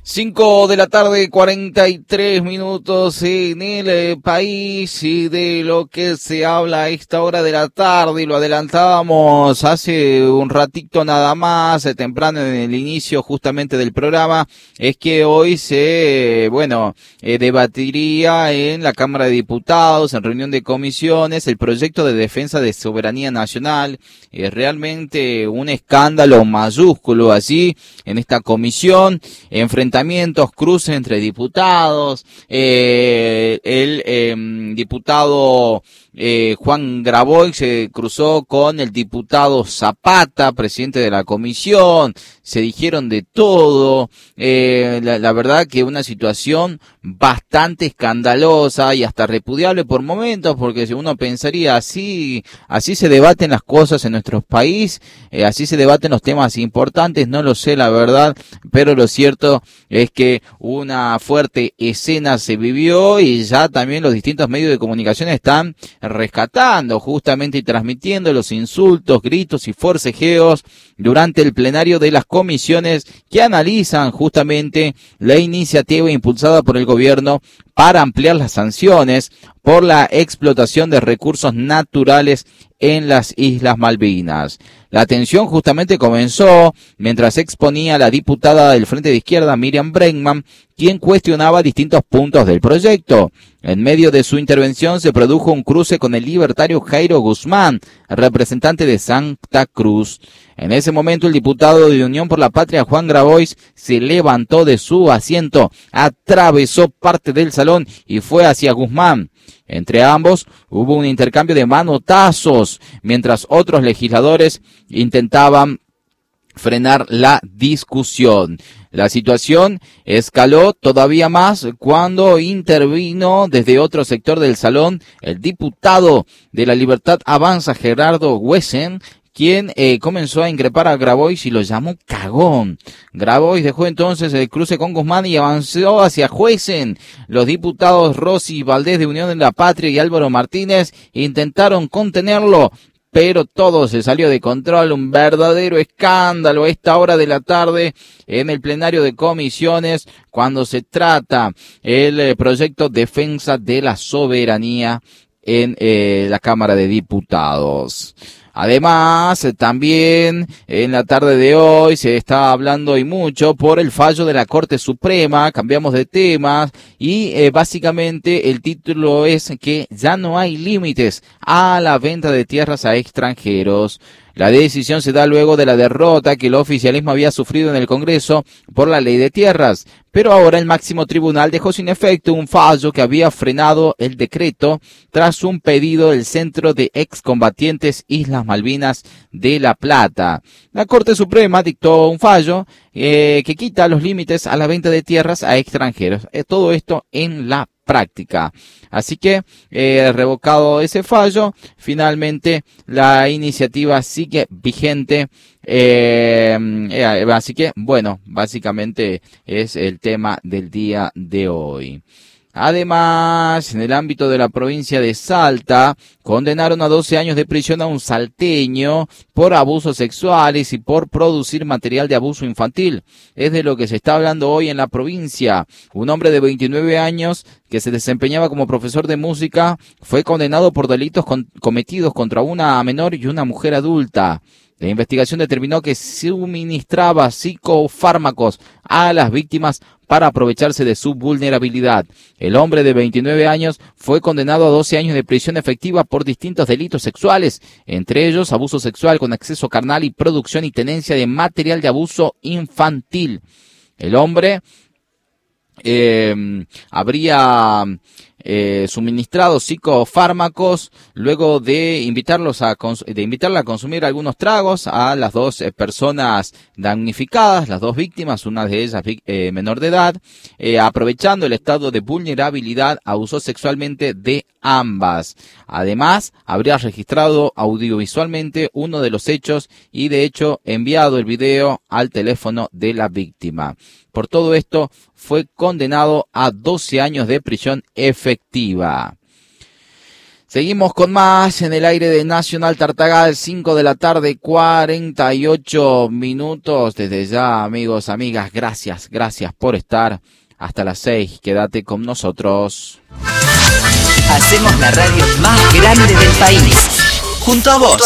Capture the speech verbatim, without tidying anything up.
Cinco de la tarde, cuarenta y tres minutos en el eh, país, y de lo que se habla a esta hora de la tarde, y lo adelantábamos hace un ratito nada más, eh, temprano en el inicio justamente del programa, es que hoy se, eh, bueno, eh, debatiría en la Cámara de Diputados, en reunión de comisiones, el proyecto de defensa de soberanía nacional. Es realmente un escándalo mayúsculo así en esta comisión, enfrentamientos, cruces entre diputados, eh, el eh, diputado eh, Juan Grabois se cruzó con el diputado Zapata, presidente de la comisión, se dijeron de todo, eh, la, la verdad que una situación bastante escandalosa y hasta repudiable por momentos, porque si uno pensaría así, así se debaten las cosas en nuestro país, eh, así se debaten los temas importantes, no lo sé la verdad, pero lo cierto es que una fuerte escena se vivió y ya también los distintos medios de comunicación están rescatando justamente y transmitiendo los insultos, gritos y forcejeos durante el plenario de las comisiones que analizan justamente la iniciativa impulsada por el gobierno para ampliar las sanciones por la explotación de recursos naturales en las Islas Malvinas. La tensión justamente comenzó mientras exponía la diputada del Frente de Izquierda, Miriam Bregman, quien cuestionaba distintos puntos del proyecto. En medio de su intervención se produjo un cruce con el libertario Jairo Guzmán, representante de Santa Cruz. En ese momento el diputado de Unión por la Patria, Juan Grabois, se levantó de su asiento, atravesó parte del salón y fue hacia Guzmán. Entre ambos hubo un intercambio de manotazos, mientras otros legisladores intentaban frenar la discusión. La situación escaló todavía más cuando intervino desde otro sector del salón el diputado de La Libertad Avanza, Gerardo Huesen, quien eh, comenzó a increpar a Grabois y lo llamó cagón. Grabois dejó entonces el cruce con Guzmán y avanzó hacia Huesen. Los diputados Rossi Valdés de Unión de la Patria y Álvaro Martínez intentaron contenerlo, pero todo se salió de control, un verdadero escándalo a esta hora de la tarde en el plenario de comisiones cuando se trata el eh, proyecto Defensa de la Soberanía en eh, la Cámara de Diputados. Además, también en la tarde de hoy se está hablando y mucho por el fallo de la Corte Suprema, cambiamos de temas y eh, básicamente el título es que ya no hay límites a la venta de tierras a extranjeros. La decisión se da luego de la derrota que el oficialismo había sufrido en el Congreso por la ley de tierras, pero ahora el máximo tribunal dejó sin efecto un fallo que había frenado el decreto tras un pedido del Centro de Excombatientes Islas Malvinas de La Plata. La Corte Suprema dictó un fallo eh, que quita los límites a la venta de tierras a extranjeros. Eh, todo esto en la práctica. Así que, eh, revocado ese fallo, finalmente la iniciativa sigue vigente. Eh, eh, así que, bueno, básicamente es el tema del día de hoy. Además, en el ámbito de la provincia de Salta, condenaron a doce años de prisión a un salteño por abusos sexuales y por producir material de abuso infantil. Es de lo que se está hablando hoy en la provincia. Un hombre de veintinueve años que se desempeñaba como profesor de música fue condenado por delitos con- cometidos contra una menor y una mujer adulta. La investigación determinó que suministraba psicofármacos a las víctimas para aprovecharse de su vulnerabilidad. El hombre de veintinueve años fue condenado a doce años de prisión efectiva por distintos delitos sexuales, entre ellos abuso sexual con acceso carnal y producción y tenencia de material de abuso infantil. El hombre eh, habría eh, suministrado psicofármacos luego de invitarlos a cons- de invitarla a consumir algunos tragos a las dos eh, personas damnificadas, las dos víctimas, una de ellas eh, menor de edad, eh, aprovechando el estado de vulnerabilidad, abusó sexualmente de ambas. Además, habría registrado audiovisualmente uno de los hechos y de hecho enviado el video al teléfono de la víctima. Por todo esto, fue condenado a doce años de prisión efectiva. Seguimos con más en el aire de Nacional Tartagal, cinco de la tarde, cuarenta y ocho minutos. Desde ya, amigos, amigas, gracias, gracias por estar. Hasta las seis, quédate con nosotros. Hacemos la radio más grande del país, junto a vos.